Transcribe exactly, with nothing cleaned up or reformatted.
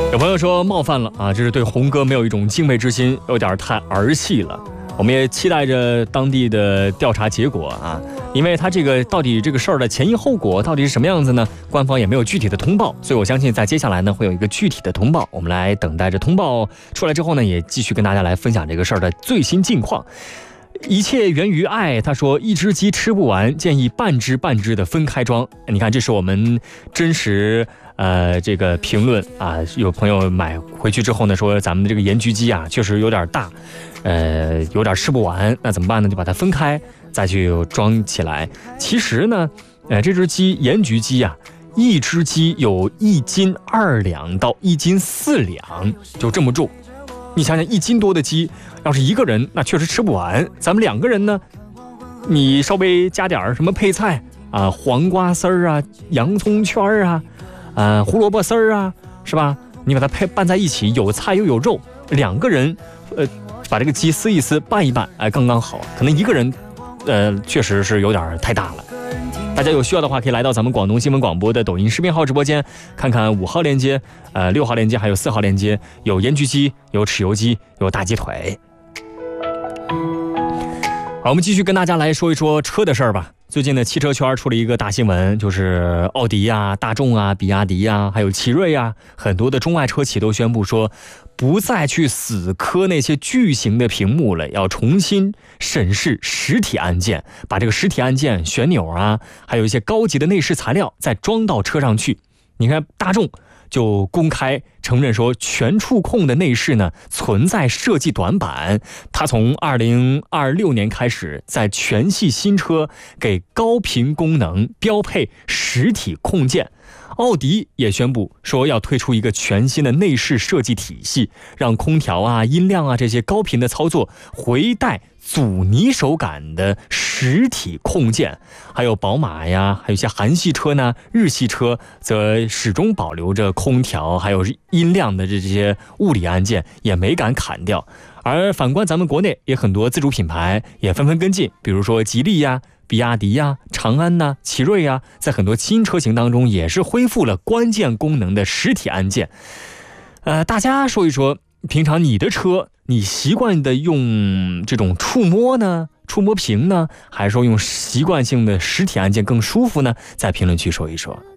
有朋友说冒犯了啊，这是对红哥没有一种敬畏之心，有点太儿戏了。我们也期待着当地的调查结果啊，因为他这个到底这个事儿的前因后果到底是什么样子呢？官方也没有具体的通报，所以我相信在接下来呢会有一个具体的通报，我们来等待着通报出来之后呢，也继续跟大家来分享这个事儿的最新近况。一切源于爱，他说一只鸡吃不完，建议半只半只的分开装。你看，这是我们真实呃这个评论啊，有朋友买回去之后呢，说咱们的这个盐焗鸡啊确实有点大，呃有点吃不完，那怎么办呢？就把它分开再去装起来。其实呢，呃这只鸡盐焗鸡啊，一只鸡有一斤二两到一斤四两，就这么重。你想想，一斤多的鸡，要是一个人，那确实吃不完。咱们两个人呢，你稍微加点什么配菜啊，黄瓜丝儿啊，洋葱圈儿啊，呃，胡萝卜丝儿啊，是吧？你把它配拌在一起，有菜又有肉，两个人，呃，把这个鸡撕一撕，拌一拌，哎，刚刚好。可能一个人，呃，确实是有点太大了。大家有需要的话，可以来到咱们广东新闻广播的抖音视频号直播间，看看五号链接、呃六号链接还有四号链接，有盐焗鸡，有豉油鸡，有大鸡腿。好，我们继续跟大家来说一说车的事儿吧。最近的汽车圈出了一个大新闻，就是奥迪啊、大众啊、比亚迪啊，还有奇瑞啊，很多的中外车企都宣布说，不再去死磕那些巨型的屏幕了，要重新审视实体按键，把这个实体按键、旋钮啊，还有一些高级的内饰材料再装到车上去。你看大众就公开承认说，全触控的内饰呢存在设计短板，它从二零二六年开始，在全系新车给高频功能标配实体控件。奥迪也宣布说要推出一个全新的内饰设计体系，让空调啊、音量啊这些高频的操作回带阻尼手感的实体控件。还有宝马呀，还有一些韩系车呢、日系车则始终保留着空调还有音量的这些物理按键，也没敢砍掉。而反观咱们国内也很多自主品牌也纷纷跟进，比如说吉利呀、比亚迪呀、长安呐、奇瑞呀，在很多新车型当中也是恢复了关键功能的实体按键。呃，大家说一说，平常你的车，你习惯的用这种触摸呢、触摸屏呢，还是说用习惯性的实体按键更舒服呢？在评论区说一说。